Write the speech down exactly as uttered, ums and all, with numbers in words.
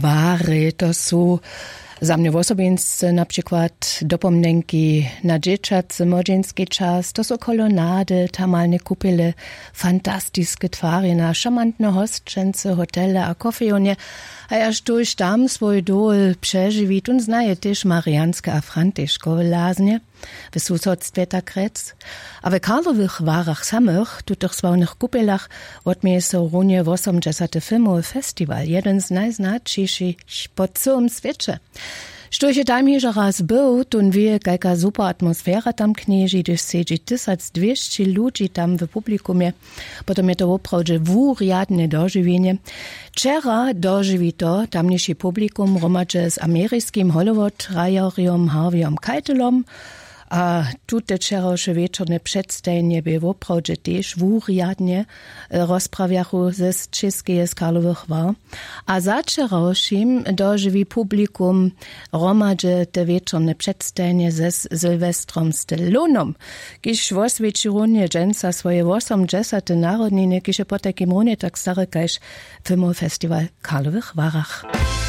Gwary, to są za mnie osobiście na przykład dopomnenki na dzieciacy, młodzieński czas, to są kolonady, tamalne kupele, fantastyczne twary na szamantne hostczęce, hotele a kofejonie, a aż tuż tam swój dol przeżywit und znaje też marianskie a františkove laznie, w susodstwie takrec. A w Karlowych warach samych, tutych sławnych kupelach, odmieje so runie osiemdziesiąty filmowy festiwal, jeden z najznaczniejszych po całym świecie. Sztuće tam hižo raz był, tun wie, jaka super atmosfera tam knieži, gdyż siedzi tysiąc dwieście ludzi tam w publikumie. Potem je to oprawdzie wuriadne dożywienie. Wczera dożywi to tamniejszy publikum romadze z ameryjskim Hollywood-rajorium Harveyem Keitelom, a tute wczorajsze wieczorne przedstawienie było oprawdzie też wuriadnie rozprawiachu ze czeskie z Karlowych War. A za wczorajszym dożywi publikum romadze te wieczorne przedstawienie ze Sylwestrem Stallonem, kiż w oswiecirunie dżęca swoje osiemdziesiąte narodniny, kiż po takim runie tak stare kajż filmowy festiwal Karlowych Warach.